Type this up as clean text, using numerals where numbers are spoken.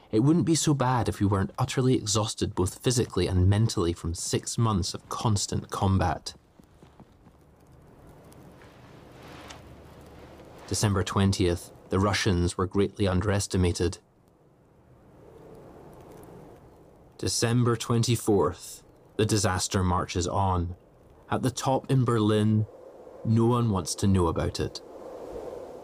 It wouldn't be so bad if we weren't utterly exhausted both physically and mentally from 6 months of constant combat. December 20th, the Russians were greatly underestimated. December 24th, the disaster marches on. At the top in Berlin, no one wants to know about it.